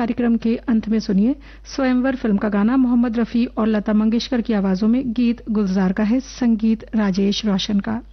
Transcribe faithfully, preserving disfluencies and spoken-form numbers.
कार्यक्रम के अंत में सुनिए स्वयंवर फिल्म का गाना मोहम्मद रफी और लता मंगेशकर की आवाजों में। गीत गुलजार का है, संगीत राजेश रोशन का।